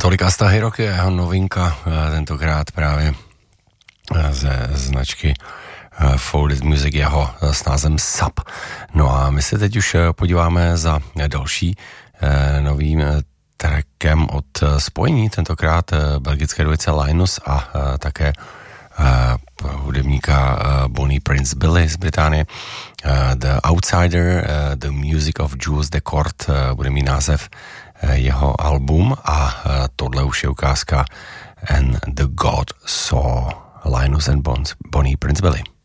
Tolik Asta Hiroki, jeho novinka, tentokrát právě ze značky Folded Music, jeho s názvem SAP. No a my se teď už podíváme za další novým trackem od spojení, tentokrát belgické dvojice Linus a také hudebníka Bonnie Prince Billy z Británie. The Outsider, The Music of Jules Decourt bude mít název jeho album a tohle už je ukázka And the God Saw, Linus and Bonnie Prince Billy.